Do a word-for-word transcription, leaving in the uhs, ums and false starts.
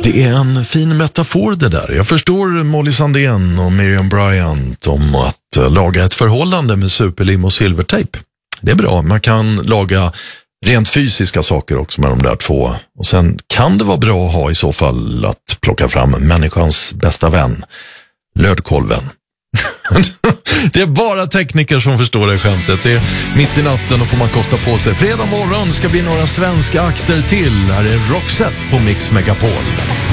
Det är en fin metafor det där. Jag förstår Molly Sandén och Miriam Bryant om att laga ett förhållande med superlim och silvertejp. Det är bra, man kan laga rent fysiska saker också med de där två. Och sen kan det vara bra att ha i så fall att plocka fram människans bästa vän, lödkolven. Det är bara tekniker som förstår det skämtet. Det är mitt i natten och får man kosta på sig. Fredag morgon ska bli några svenska akter till. Här är Roxette på Mix Megapol.